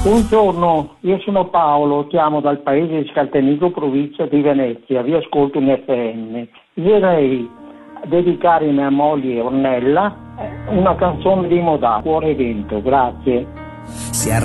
Buongiorno, io sono Paolo, chiamo dal paese di Scaltenigo, provincia di Venezia, vi ascolto in FM. Vorrei dedicare a mia moglie Ornella una canzone di Modà, Cuore e Vento, grazie.